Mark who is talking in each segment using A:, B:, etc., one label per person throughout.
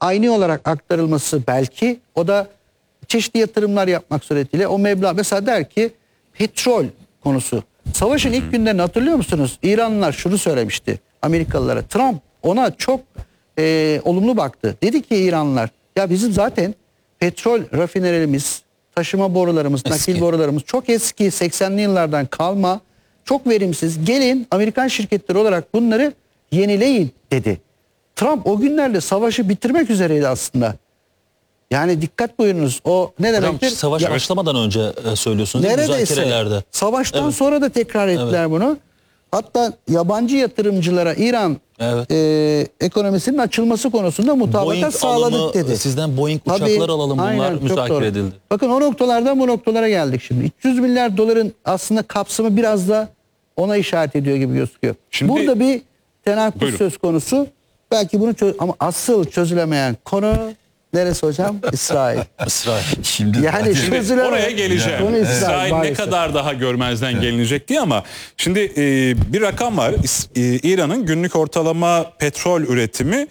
A: aynı olarak aktarılması belki, o da çeşitli yatırımlar yapmak suretiyle o meblağ, mesela der ki petrol konusu. Savaşın ilk günlerini hatırlıyor musunuz? İranlılar şunu söylemişti Amerikalılara. Trump ona çok olumlu baktı. Dedi ki İranlılar, ya bizim zaten petrol rafinerimiz, taşıma borularımız, nakil borularımız çok eski, 80'li yıllardan kalma, çok verimsiz. Gelin Amerikan şirketleri olarak bunları yenileyin dedi. Trump o günlerde savaşı bitirmek üzereydi aslında. Yani dikkat buyurunuz. O ne demektir?
B: Savaş başlamadan önce söylüyorsunuz değil mi? Müzakerelerde.
A: Savaştan sonra da tekrar ettiler bunu. Hatta yabancı yatırımcılara İran ekonomisinin açılması konusunda mutabakat sağladık dedi.
B: Sizden Boeing uçaklar alalım, bunlar müzakere edildi.
A: Bakın o noktalardan bu noktalara geldik şimdi. 300 milyar doların aslında kapsamı biraz da ona işaret ediyor gibi gözüküyor. Şimdi, burada bir tenakkuz söz konusu. Belki bunu ama asıl çözülemeyen konu neresi hocam? İsrail.
B: İsrail.
C: Şimdi oraya geleceğim. İsrail ne kadar daha görmezden gelinecek diye, ama şimdi bir rakam var. İran'ın günlük ortalama petrol üretimi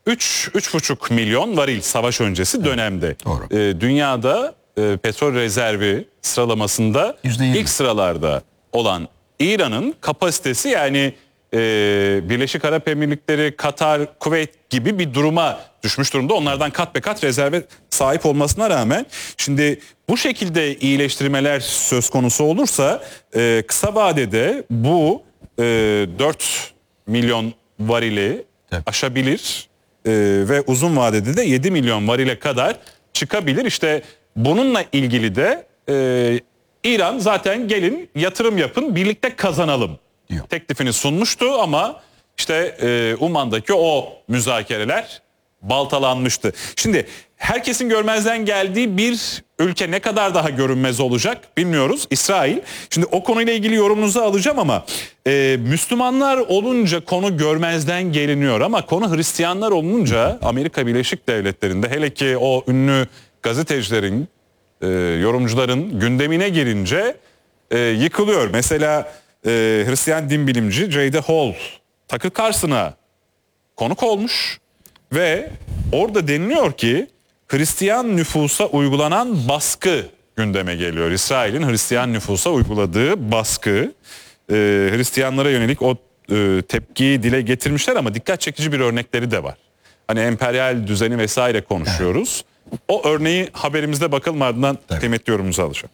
C: 3,5 milyon varil savaş öncesi dönemde. Dünyada petrol rezervi sıralamasında ilk sıralarda olan İran'ın kapasitesi, yani Birleşik Arap Emirlikleri, Katar, Kuveyt gibi bir duruma düşmüş durumda. Onlardan kat be kat rezerve sahip olmasına rağmen şimdi bu şekilde iyileştirmeler söz konusu olursa kısa vadede bu 4 milyon varili aşabilir ve uzun vadede de 7 milyon varile kadar çıkabilir. İşte bununla ilgili de İran zaten gelin yatırım yapın, birlikte kazanalım teklifini sunmuştu, ama işte Umman'daki o müzakereler baltalanmıştı. Şimdi herkesin görmezden geldiği bir ülke ne kadar daha görünmez olacak bilmiyoruz, İsrail. Şimdi o konuyla ilgili yorumunuzu alacağım, ama Müslümanlar olunca konu görmezden geliniyor, ama konu Hristiyanlar olunca Amerika Birleşik Devletleri'nde, hele ki o ünlü gazetecilerin, yorumcuların gündemine girince yıkılıyor. Mesela Hristiyan din bilimci J.D. Hall Tucker Carlson'a konuk olmuş ve orada deniliyor ki Hristiyan nüfusa uygulanan baskı gündeme geliyor. İsrail'in Hristiyan nüfusa uyguladığı baskı, Hristiyanlara yönelik o tepkiyi dile getirmişler, ama dikkat çekici bir örnekleri de var. Hani emperyal düzeni vesaire konuşuyoruz. O örneği haberimizde bakalım, ardından kıymetli yorumunuzu alacağım.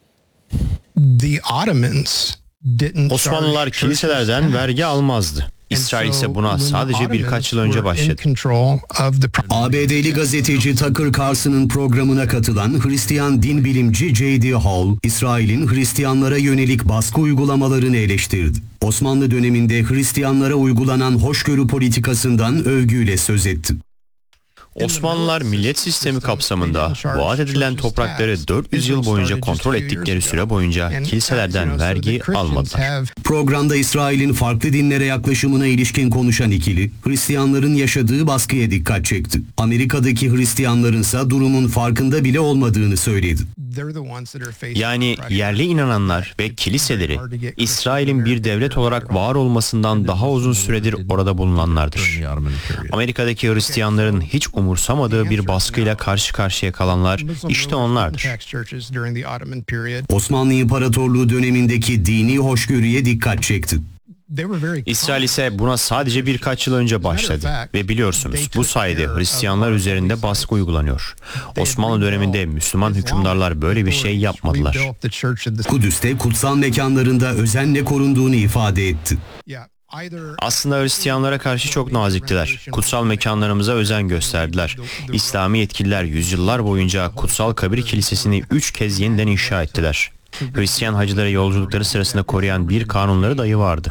D: Osmanlılar kiliselerden vergi almazdı. İsrail ise buna sadece birkaç yıl önce başladı.
E: ABD'li gazeteci Tucker Carlson'ın programına katılan Hristiyan din bilimci J.D. Hall, İsrail'in Hristiyanlara yönelik baskı uygulamalarını eleştirdi. Osmanlı döneminde Hristiyanlara uygulanan hoşgörü politikasından övgüyle söz etti.
D: Osmanlılar millet sistemi kapsamında vaat edilen toprakları 400 yıl boyunca kontrol ettikleri süre boyunca kiliselerden vergi almadılar.
E: Programda İsrail'in farklı dinlere yaklaşımına ilişkin konuşan ikili, Hristiyanların yaşadığı baskıya dikkat çekti. Amerika'daki Hristiyanlarınsa durumun farkında bile olmadığını söyledi.
D: Yani yerli inananlar ve kiliseleri İsrail'in bir devlet olarak var olmasından daha uzun süredir orada bulunanlardır. Amerika'daki Hristiyanların hiç umursamadığı bir baskıyla karşı karşıya kalanlar işte onlardır.
E: Osmanlı İmparatorluğu dönemindeki dini hoşgörüye dikkat çekti.
D: İsrail ise buna sadece birkaç yıl önce başladı ve biliyorsunuz bu sayede Hristiyanlar üzerinde baskı uygulanıyor. Osmanlı döneminde Müslüman hükümdarlar böyle bir şey yapmadılar.
E: Kudüs'te kutsal mekanlarında özenle korunduğunu ifade etti.
D: Aslında Hristiyanlara karşı çok naziktiler. Kutsal mekanlarımıza özen gösterdiler. İslami yetkililer yüzyıllar boyunca Kutsal Kabir Kilisesi'ni 3 kez yeniden inşa ettiler. Hristiyan hacıları yolculukları sırasında koruyan bir kanunları dahi vardı.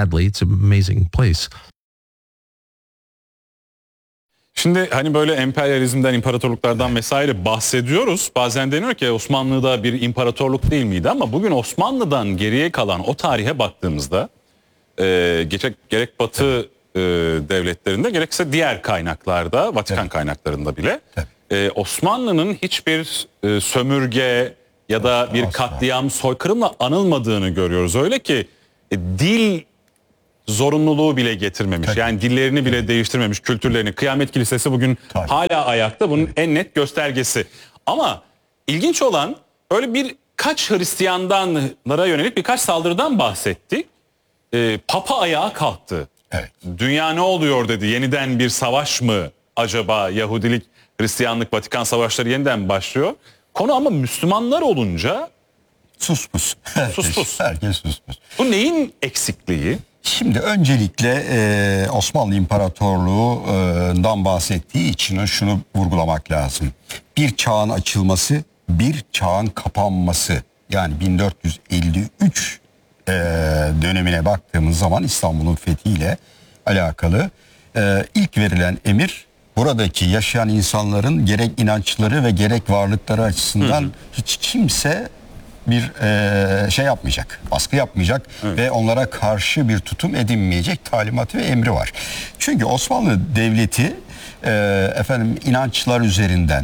C: Şimdi hani böyle emperyalizmden, imparatorluklardan vesaire bahsediyoruz. Bazen deniyor ki Osmanlı'da bir imparatorluk değil miydi? Ama bugün Osmanlı'dan geriye kalan o tarihe baktığımızda gerek Batı devletlerinde gerekse diğer kaynaklarda, Vatikan kaynaklarında bile Osmanlı'nın hiçbir sömürge ya da bir katliam, soykırımla anılmadığını görüyoruz. Öyle ki dil zorunluluğu bile getirmemiş.
F: Tabii.
C: Yani dillerini bile değiştirmemiş, kültürlerini. Kıyamet Kilisesi bugün
F: Tabii.
C: hala ayakta. Bunun en net göstergesi. Ama ilginç olan öyle birkaç Hristiyanlara yönelik birkaç saldırıdan bahsettik. Papa ayağa kalktı.
F: Evet.
C: Dünya ne oluyor dedi. Yeniden bir savaş mı acaba? Yahudilik, Hristiyanlık, Vatikan savaşları yeniden başlıyor. Konu ama Müslümanlar olunca
F: Sus pus.
C: Sus pus.
F: Herkes sus pus.
C: bu neyin eksikliği?
F: Şimdi öncelikle Osmanlı İmparatorluğu'ndan bahsettiği için şunu vurgulamak lazım. Bir çağın açılması, bir çağın kapanması. Yani 1453 dönemine baktığımız zaman İstanbul'un fethiyle alakalı ilk verilen emir buradaki yaşayan insanların gerek inançları ve gerek varlıkları açısından hiç kimse bir şey yapmayacak, baskı yapmayacak ve onlara karşı bir tutum edinmeyecek talimatı ve emri var. Çünkü Osmanlı Devleti efendim inançlar üzerinden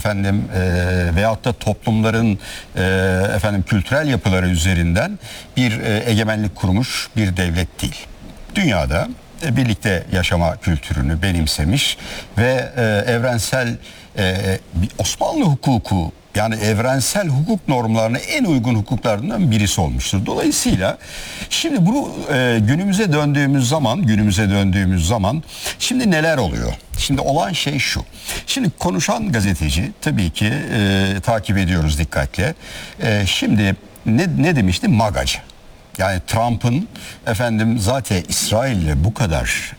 F: veyahut da toplumların efendim kültürel yapıları üzerinden bir egemenlik kurmuş bir devlet değil. Dünyada birlikte yaşama kültürünü benimsemiş ve evrensel Osmanlı hukuku, yani evrensel hukuk normlarına en uygun hukuklardan birisi olmuştur. Dolayısıyla şimdi bunu günümüze döndüğümüz zaman şimdi neler oluyor? Şimdi olan şey şu. Şimdi konuşan gazeteci tabii ki takip ediyoruz dikkatle. Şimdi ne demişti? Magacı. Yani Trump'ın zaten İsrail'le bu kadar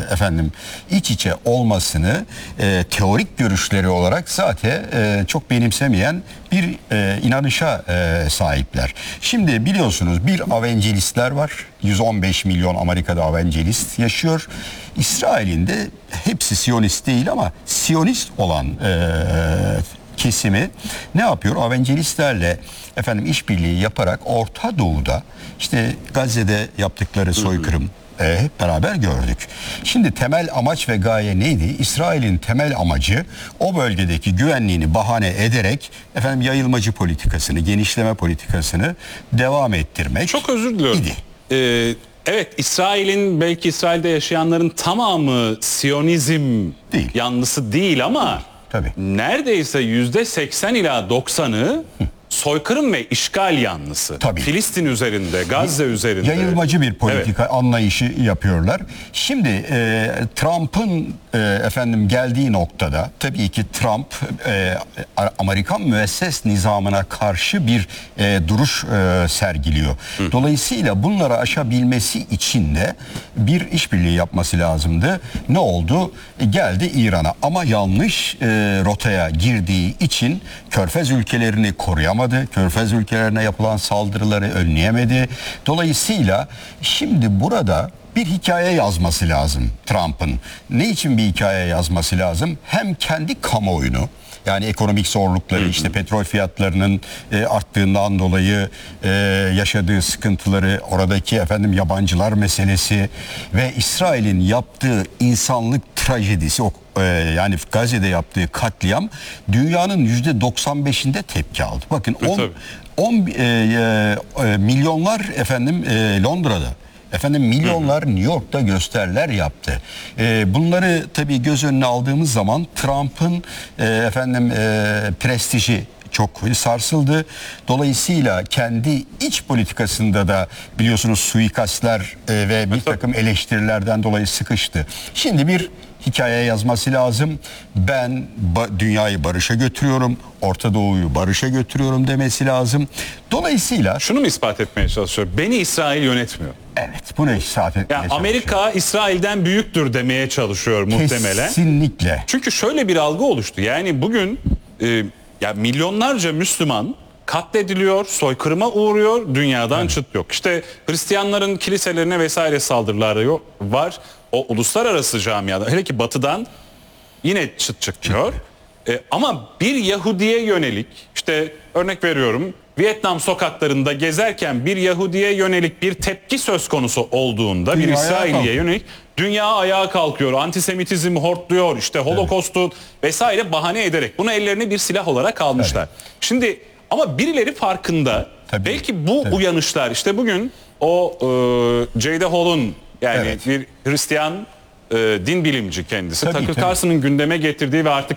F: iç içe olmasını teorik görüşleri olarak zaten çok benimsemeyen bir inanışa sahipler. Şimdi biliyorsunuz bir evangelistler var. 115 milyon Amerika'da evangelist yaşıyor. İsrail'in de hepsi Siyonist değil ama Siyonist olan kesimi ne yapıyor? Evangelistlerle işbirliği yaparak Orta Doğu'da işte Gazze'de yaptıkları soykırım hep beraber gördük. Şimdi temel amaç ve gaye neydi? İsrail'in temel amacı o bölgedeki güvenliğini bahane ederek yayılmacı politikasını, genişleme politikasını devam ettirmek.
C: Çok özür diliyorum. Evet, İsrail'in, belki İsrail'de yaşayanların tamamı Siyonizm
F: Değil.
C: yanlısı değil ama
F: Tabii.
C: neredeyse %80 ila 90'ı soykırım ve işgal yanlısı.
F: Tabii.
C: Filistin üzerinde, Gazze üzerinde.
F: Yayılmacı bir politika anlayışı yapıyorlar. Şimdi Trump'ın geldiği noktada tabii ki Trump Amerikan müesses nizamına karşı bir duruş sergiliyor. Dolayısıyla bunları aşabilmesi için de bir işbirliği yapması lazımdı. Ne oldu? Geldi İran'a ama yanlış rotaya girdiği için Körfez ülkelerini koruyamadı. Körfez ülkelerine yapılan saldırıları önleyemedi. Dolayısıyla şimdi burada bir hikaye yazması lazım Trump'ın. Ne için bir hikaye yazması lazım? Hem kendi kamuoyunu, yani ekonomik zorlukları, işte petrol fiyatlarının arttığından dolayı yaşadığı sıkıntıları, oradaki yabancılar meselesi ve İsrail'in yaptığı insanlık trajedisi, yani Gazze'de yaptığı katliam dünyanın %95'inde tepki aldı. Bakın 10 milyonlar Londra'da, milyonlar New York'ta gösteriler yaptı. Bunları tabii göz önüne aldığımız zaman Trump'ın prestiji çok sarsıldı. Dolayısıyla kendi iç politikasında da biliyorsunuz suikastler ve bir takım eleştirilerden dolayı sıkıştı. Şimdi bir hikaye yazması lazım. Ben dünyayı barışa götürüyorum, Orta Doğu'yu barışa götürüyorum demesi lazım. Dolayısıyla
C: şunu mu ispat etmeye çalışıyor? Beni İsrail yönetmiyor.
F: Evet, bunu ispat etmeye çalışıyor.
C: Amerika İsrail'den büyüktür demeye çalışıyor muhtemelen.
F: Kesinlikle.
C: Çünkü şöyle bir algı oluştu. Yani bugün milyonlarca Müslüman katlediliyor, soykırıma uğruyor, dünyadan çıt yok. İşte Hristiyanların kiliselerine vesaire saldırıları var. O uluslararası camiada, hele ki batıdan yine çıt çıkmıyor. Ama bir Yahudiye yönelik, işte örnek veriyorum, Vietnam sokaklarında gezerken bir Yahudiye yönelik bir tepki söz konusu olduğunda, bir İsrailliye yönelik dünya ayağa kalkıyor, antisemitizm hortluyor, işte Holocaust'u vesaire bahane ederek bunu ellerine bir silah olarak almışlar. Evet. Şimdi ama birileri farkında. Tabii. Belki bu uyanışlar, işte bugün o J.D. Hall'un Yani
F: Evet.
C: bir Hristiyan din bilimci kendisi.
F: Tabii,
C: Tucker
F: tabii.
C: Carlson'ın gündeme getirdiği ve artık